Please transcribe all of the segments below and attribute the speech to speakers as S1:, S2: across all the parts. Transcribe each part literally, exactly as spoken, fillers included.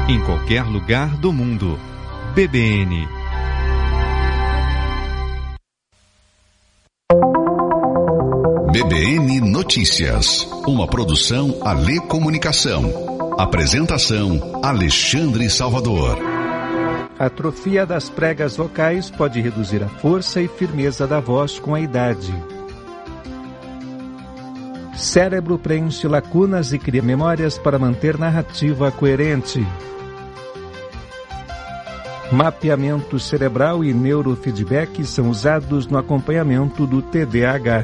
S1: em qualquer lugar do mundo. B B N.
S2: B B N Notícias, uma produção Alê Comunicação. Apresentação Alexandre Salvador.
S3: Atrofia das pregas vocais pode reduzir a força e firmeza da voz com a idade. Cérebro preenche lacunas e cria memórias para manter narrativa coerente. Mapeamento cerebral e neurofeedback são usados no acompanhamento do T D A H.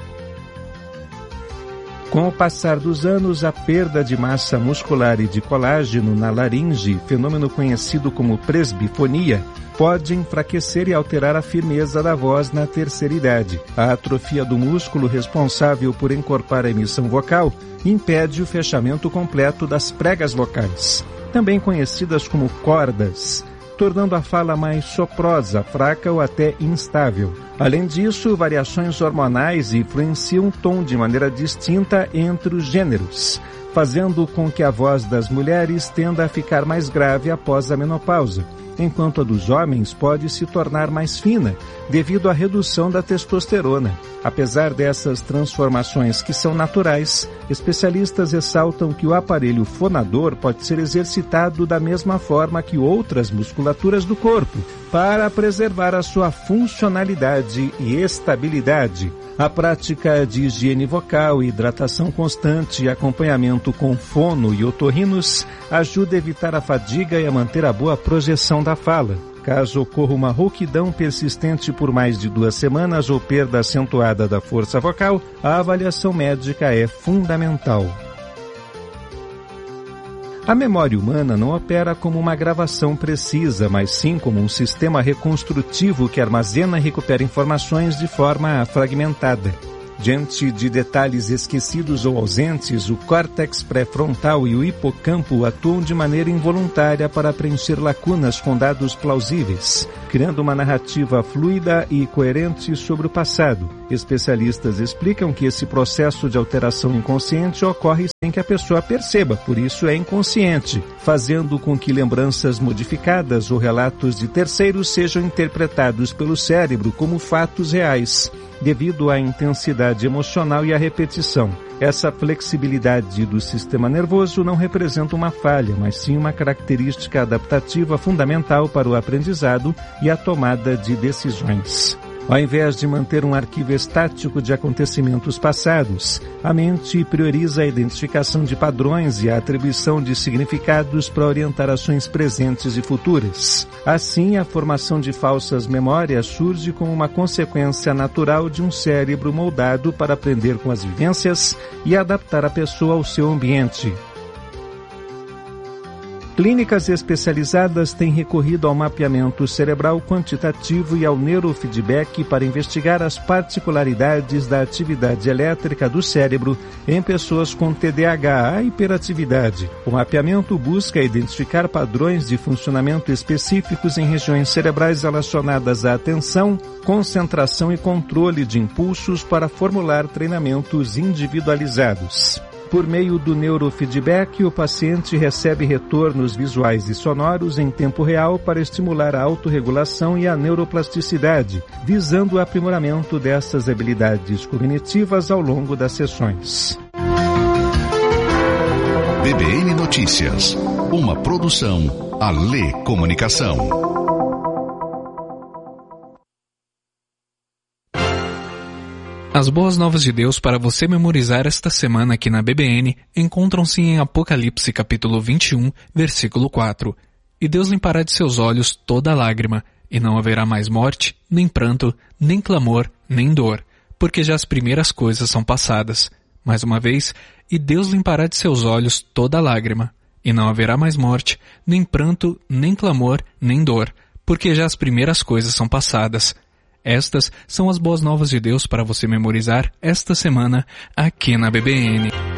S3: Com o passar dos anos, a perda de massa muscular e de colágeno na laringe, fenômeno conhecido como presbifonia, pode enfraquecer e alterar a firmeza da voz na terceira idade. A atrofia do músculo responsável por encorpar a emissão vocal impede o fechamento completo das pregas vocais, também conhecidas como cordas, tornando a fala mais soprosa, fraca ou até instável. Além disso, variações hormonais influenciam o tom de maneira distinta entre os gêneros, fazendo com que a voz das mulheres tenda a ficar mais grave após a menopausa, enquanto a dos homens pode se tornar mais fina, devido à redução da testosterona. Apesar dessas transformações que são naturais, especialistas ressaltam que o aparelho fonador pode ser exercitado da mesma forma que outras musculaturas do corpo, para preservar a sua funcionalidade e estabilidade. A prática de higiene vocal, hidratação constante e acompanhamento com fono e otorrinos ajuda a evitar a fadiga e a manter a boa projeção da fala. Caso ocorra uma rouquidão persistente por mais de duas semanas ou perda acentuada da força vocal, a avaliação médica é fundamental. A memória humana não opera como uma gravação precisa, mas sim como um sistema reconstrutivo que armazena e recupera informações de forma fragmentada. Diante de detalhes esquecidos ou ausentes, o córtex pré-frontal e o hipocampo atuam de maneira involuntária para preencher lacunas com dados plausíveis, criando uma narrativa fluida e coerente sobre o passado. Especialistas explicam que esse processo de alteração inconsciente ocorre sem que a pessoa perceba, por isso é inconsciente, fazendo com que lembranças modificadas ou relatos de terceiros sejam interpretados pelo cérebro como fatos reais, devido à intensidade emocional e à repetição. Essa flexibilidade do sistema nervoso não representa uma falha, mas sim uma característica adaptativa fundamental para o aprendizado e a tomada de decisões. Ao invés de manter um arquivo estático de acontecimentos passados, a mente prioriza a identificação de padrões e a atribuição de significados para orientar ações presentes e futuras. Assim, a formação de falsas memórias surge como uma consequência natural de um cérebro moldado para aprender com as vivências e adaptar a pessoa ao seu ambiente. Clínicas especializadas têm recorrido ao mapeamento cerebral quantitativo e ao neurofeedback para investigar as particularidades da atividade elétrica do cérebro em pessoas com T D A H, hiperatividade. O mapeamento busca identificar padrões de funcionamento específicos em regiões cerebrais relacionadas à atenção, concentração e controle de impulsos para formular treinamentos individualizados. Por meio do neurofeedback, o paciente recebe retornos visuais e sonoros em tempo real para estimular a autorregulação e a neuroplasticidade, visando o aprimoramento dessas habilidades cognitivas ao longo das sessões.
S2: B B N Notícias, uma produção Alê Comunicação.
S4: As boas novas de Deus para você memorizar esta semana aqui na B B N encontram-se em Apocalipse capítulo vinte e um, versículo quatro. E Deus limpará de seus olhos toda lágrima, e não haverá mais morte, nem pranto, nem clamor, nem dor, porque já as primeiras coisas são passadas. Mais uma vez, e Deus limpará de seus olhos toda lágrima, e não haverá mais morte, nem pranto, nem clamor, nem dor, porque já as primeiras coisas são passadas. Estas são as boas novas de Deus para você memorizar esta semana aqui na B B N.